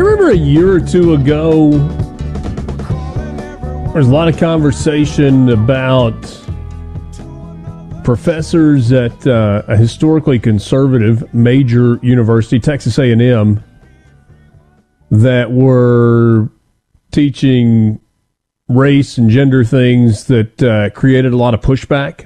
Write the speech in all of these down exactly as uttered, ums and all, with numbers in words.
you remember a year or two ago, there was a lot of conversation about professors at uh, a historically conservative major university, Texas A and M, that were teaching race and gender things that uh, created a lot of pushback.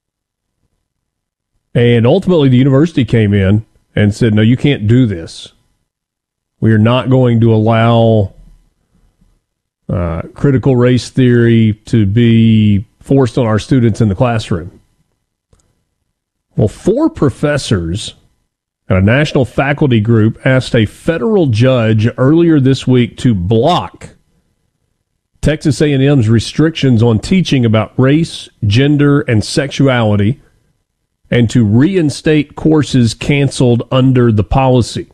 And ultimately, the university came in and said, no, you can't do this. We are not going to allow uh, critical race theory to be forced on our students in the classroom. Well, four professors and a national faculty group asked a federal judge earlier this week to block Texas A and M's restrictions on teaching about race, gender, and sexuality, and to reinstate courses canceled under the policy.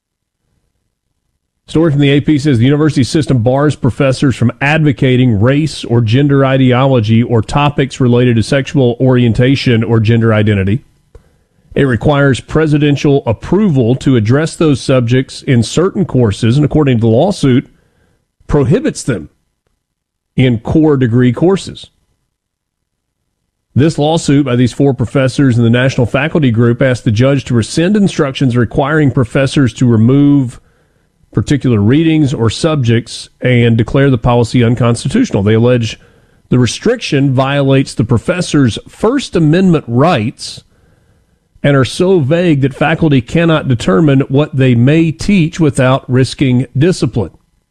Story from the A P says the university system bars professors from advocating race or gender ideology or topics related to sexual orientation or gender identity. It requires presidential approval to address those subjects in certain courses, and according to the lawsuit, prohibits them in core degree courses. This lawsuit by these four professors in the national faculty group asked the judge to rescind instructions requiring professors to remove particular readings or subjects and declare the policy unconstitutional. They allege the restriction violates the professor's First Amendment rights and are so vague that faculty cannot determine what they may teach without risking discipline.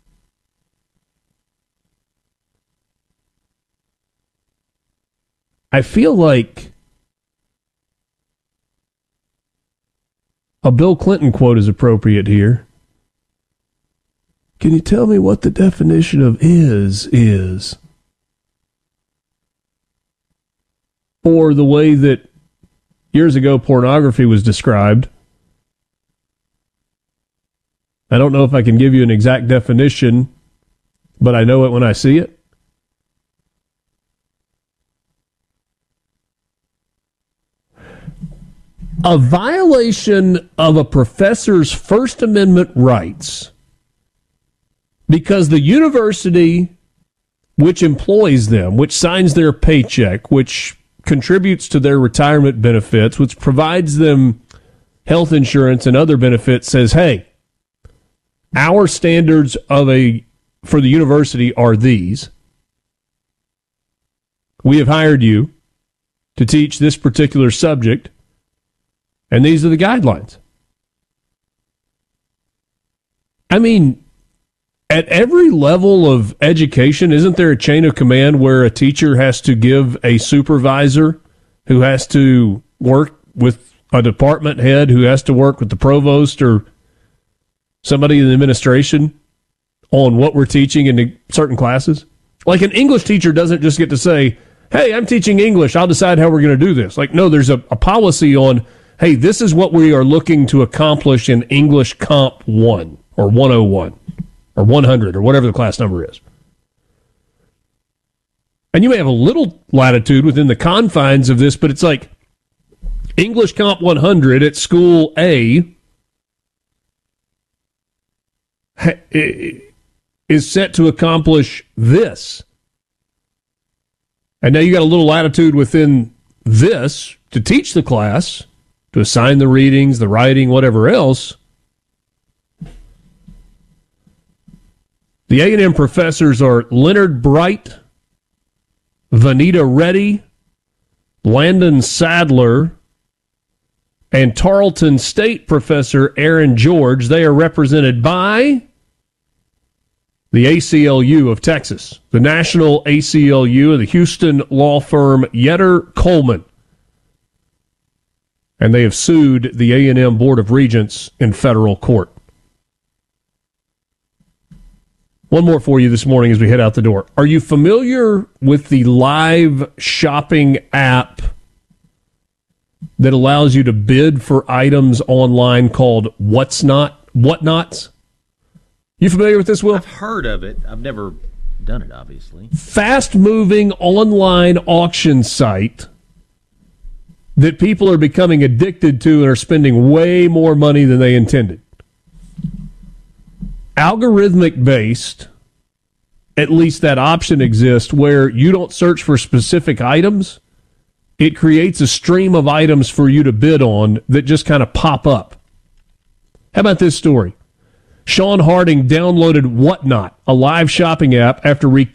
I feel like a Bill Clinton quote is appropriate here. Can you tell me what the definition of is is? Or the way that years ago pornography was described. I don't know if I can give you an exact definition, but I know it when I see it. A violation of a professor's First Amendment rights because the university which employs them, which signs their paycheck, which contributes to their retirement benefits, which provides them health insurance and other benefits, says, hey, our standards of a for the university are these. We have hired you to teach this particular subject, and these are the guidelines. I mean, at every level of education, isn't there a chain of command where a teacher has to give a supervisor who has to work with a department head who has to work with the provost or somebody in the administration on what we're teaching in certain classes? Like an English teacher doesn't just get to say, hey, I'm teaching English, I'll decide how we're going to do this. Like, no, there's a, a policy on, hey, this is what we are looking to accomplish in English Comp one or one oh one. Or one hundred, or whatever the class number is. And you may have a little latitude within the confines of this, but it's like English Comp one hundred at school A is set to accomplish this. And now you got a little latitude within this to teach the class, to assign the readings, the writing, whatever else. The A and M professors are Leonard Bright, Vanita Reddy, Landon Sadler, and Tarleton State professor Aaron George. They are represented by the A C L U of Texas, the National A C L U, and the Houston law firm Yetter Coleman. And they have sued the A and M Board of Regents in federal court. One more for you this morning as we head out the door. Are you familiar with the live shopping app that allows you to bid for items online called What's Not, Whatnots? You familiar with this, Will? I've heard of it. I've never done it, obviously. Fast-moving online auction site that people are becoming addicted to and are spending way more money than they intended. algorithmic based, at least that option exists where you don't search for specific items. It creates a stream of items for you to bid on that just kind of pop up. How about this story? Sean Harding downloaded Whatnot, a live shopping app, after re-